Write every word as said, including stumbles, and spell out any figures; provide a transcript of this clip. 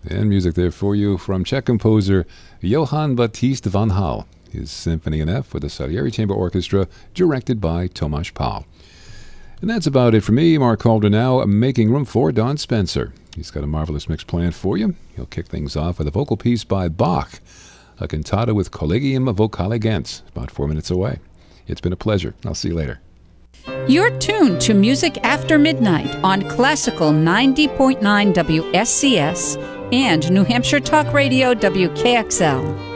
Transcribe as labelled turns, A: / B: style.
A: And music there for you from Czech composer Johann Baptist van Hal. His Symphony in F with the Salieri Chamber Orchestra, directed by Tomasz Pal. And that's about it for me. Mark Calder now, making room for Don Spencer. He's got a marvelous mix planned for you. He'll kick things off with a vocal piece by Bach, a cantata with Collegium Vocale Gens, about four minutes away. It's been a pleasure. I'll see you later.
B: You're tuned to Music After Midnight on Classical ninety point nine W S C S and New Hampshire Talk Radio W K X L.